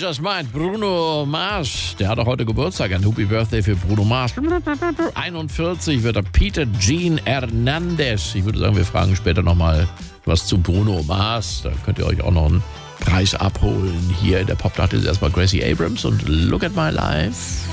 Just Mind, Bruno Mars. Der hat auch heute Geburtstag. Ein Happy Birthday für Bruno Mars. 41 wird er Peter Gene Hernandez. Ich würde sagen, wir fragen später nochmal was zu Bruno Mars. Da könnt ihr euch auch noch einen Preis abholen. Hier in der Pop-Nacht ist erstmal Gracie Abrams und Look at My Life.